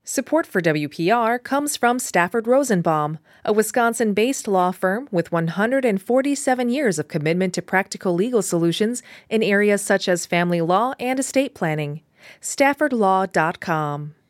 Support for WPR comes from Stafford Rosenbaum, a Wisconsin-based law firm with 147 years of commitment to practical legal solutions in areas such as family law and estate planning. StaffordLaw.com.